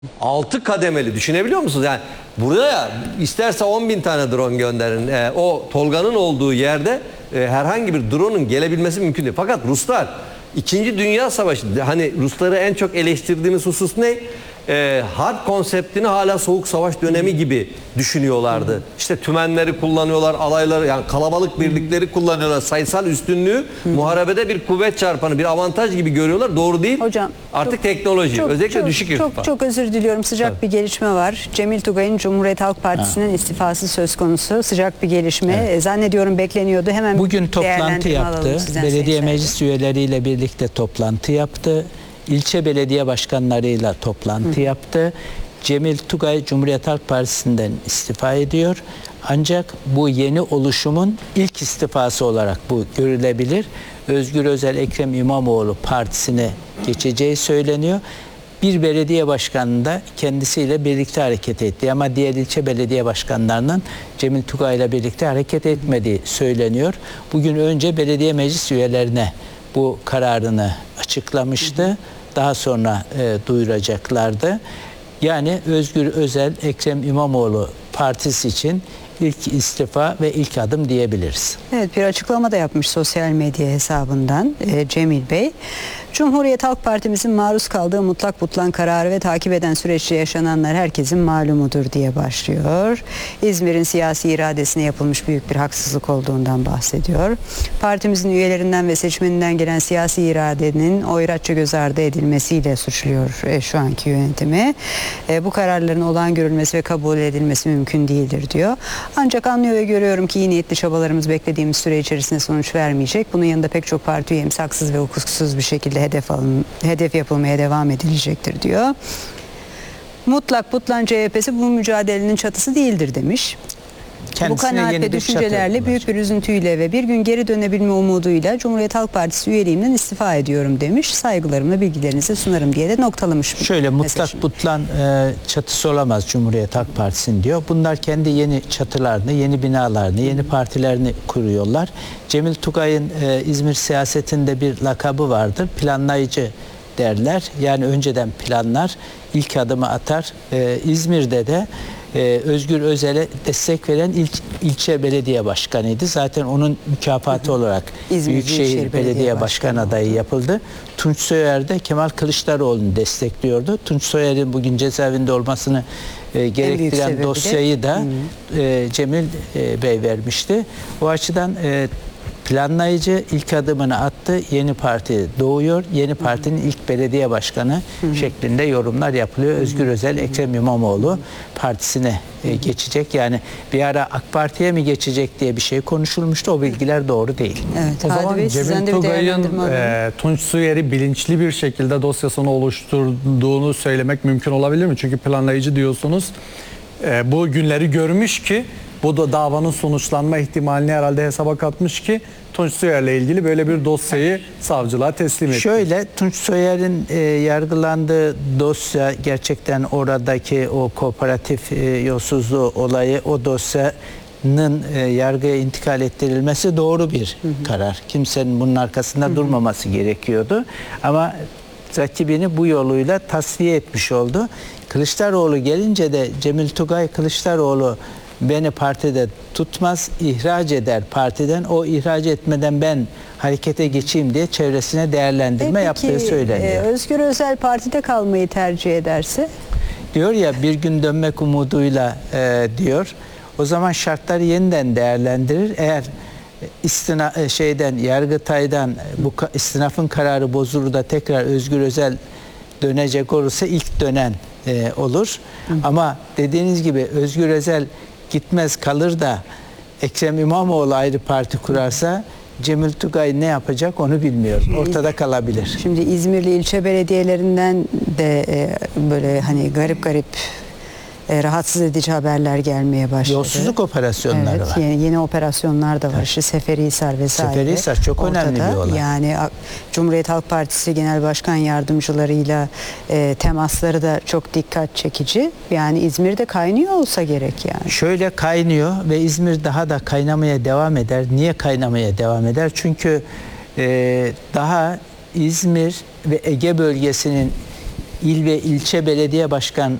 6 kademeli, düşünebiliyor musunuz? Yani buraya isterse 10.000 tane drone gönderin. O Tolga'nın olduğu yerde herhangi bir drone'un gelebilmesi mümkün değil. Fakat Ruslar 2. Dünya Savaşı, hani Rusları en çok eleştirdiğimiz husus ne? Harp konseptini hala Soğuk Savaş dönemi gibi düşünüyorlardı. İşte tümenleri kullanıyorlar, alayları, yani kalabalık birlikleri kullanıyorlar. Sayısal üstünlüğü muharebede bir kuvvet çarpanı, bir avantaj gibi görüyorlar. Doğru değil. Hocam, artık teknoloji, özellikle düşük irtifa. Çok özür diliyorum. Sıcak bir gelişme var. Cemil Tugay'ın Cumhuriyet Halk Partisi'nin istifası söz konusu. Sıcak bir gelişme. Zannediyorum bekleniyordu. Hemen bugün toplantı yaptı. Belediye meclis üyeleriyle birlikte toplantı yaptı. İlçe belediye başkanlarıyla toplantı yaptı. Cemil Tugay Cumhuriyet Halk Partisi'nden istifa ediyor. Ancak bu yeni oluşumun ilk istifası olarak bu görülebilir. Özgür Özel Ekrem İmamoğlu partisine geçeceği söyleniyor. Bir belediye başkanı da kendisiyle birlikte hareket etti. Ama diğer ilçe belediye başkanlarının Cemil Tugay ile birlikte hareket etmediği söyleniyor. Bugün önce belediye meclis üyelerine bu kararını açıklamıştı. Daha sonra duyuracaklardı. Yani Özgür Özel, Ekrem İmamoğlu partisi için ilk istifa ve ilk adım diyebiliriz. Evet, bir açıklama da yapmış sosyal medya hesabından Cemil Bey. Cumhuriyet Halk Partimizin maruz kaldığı mutlak butlan kararı ve takip eden süreçte yaşananlar herkesin malumudur diye başlıyor. İzmir'in siyasi iradesine yapılmış büyük bir haksızlık olduğundan bahsediyor. Partimizin üyelerinden ve seçmeninden gelen siyasi iradenin oyratça göz ardı edilmesiyle suçluyor şu anki yönetimi. Bu kararların olağan görülmesi ve kabul edilmesi mümkün değildir diyor. Ancak anlıyor ve görüyorum ki iyi niyetli çabalarımız beklediğimiz süre içerisinde sonuç vermeyecek. Bunun yanında pek çok parti üyemiz haksız ve hukuksuz bir şekilde hedef yapılmaya devam edilecektir diyor. Mutlak butlan CHP'si bu mücadelenin çatısı değildir demiş. Kendisine bu kanaat ve düşüncelerle büyük bir üzüntüyle ve bir gün geri dönebilme umuduyla Cumhuriyet Halk Partisi üyeliğimden istifa ediyorum demiş. Saygılarımla bilgilerinizi sunarım diye de noktalamış. Şöyle mutlak butlan çatısı olamaz Cumhuriyet Halk Partisi'nin diyor. Bunlar kendi yeni çatılarını, yeni binalarını, yeni partilerini kuruyorlar. Cemil Tugay'ın İzmir siyasetinde bir lakabı vardır. Planlayıcı derler. Yani önceden planlar, ilk adımı atar. İzmir'de de Özgür Özel'e destek veren ilçe belediye başkanıydı. Zaten onun mükafatı olarak Büyükşehir Belediye Başkan adayı yapıldı. Tunç Soyer de Kemal Kılıçdaroğlu'nu destekliyordu. Tunç Soyer'in bugün cezaevinde olmasını gerektiren dosyayı da Cemil Bey vermişti. O açıdan planlayıcı ilk adımını attı. Yeni parti doğuyor. Yeni partinin ilk belediye başkanı şeklinde yorumlar yapılıyor. Özgür Özel, Ekrem İmamoğlu partisine geçecek. Yani bir ara AK Parti'ye mi geçecek diye bir şey konuşulmuştu. O bilgiler doğru değil. Evet, o zaman Bey, Cemil Tugay'ın Tunç Soyer'i bilinçli bir şekilde dosyasını oluşturduğunu söylemek mümkün olabilir mi? Çünkü planlayıcı diyorsunuz. Bu günleri görmüş ki bu da davanın sonuçlanma ihtimalini herhalde hesaba katmış ki Tunç Soyer'le ilgili böyle bir dosyayı savcılığa teslim etti. Şöyle, Tunç Soyer'in yargılandığı dosya gerçekten oradaki o kooperatif yolsuzluğu olayı, o dosyanın yargıya intikal ettirilmesi doğru bir karar. Kimsenin bunun arkasında durmaması gerekiyordu. Ama rakibini bu yoluyla tasfiye etmiş oldu. Kılıçdaroğlu gelince de Cemil Tugay, Kılıçdaroğlu beni partide tutmaz, ihraç eder partiden. O ihraç etmeden ben harekete geçeyim diye çevresine değerlendirme yaptığı söyleniyor. Özgür Özel partide kalmayı tercih ederse? Diyor ya, bir gün dönmek umuduyla diyor. O zaman şartları yeniden değerlendirir. Eğer Yargıtay'dan bu istinafın kararı bozulur da tekrar Özgür Özel dönecek olursa ilk dönen olur. Ama dediğiniz gibi Özgür Özel gitmez kalır da Ekrem İmamoğlu ayrı parti kurarsa Cemil Tugay ne yapacak onu bilmiyorum. Ortada kalabilir. Şimdi İzmirli ilçe belediyelerinden de böyle hani garip rahatsız edici haberler gelmeye başladı. Yolsuzluk operasyonları var. Yeni operasyonlar da var. Evet. İşte Seferihisar vesaire. Seferihisar çok önemli bir olay. Yani Cumhuriyet Halk Partisi Genel Başkan Yardımcılarıyla temasları da çok dikkat çekici. Yani İzmir'de kaynıyor olsa gerek yani. Şöyle kaynıyor ve İzmir daha da kaynamaya devam eder. Niye kaynamaya devam eder? Çünkü daha İzmir ve Ege bölgesinin il ve ilçe belediye başkan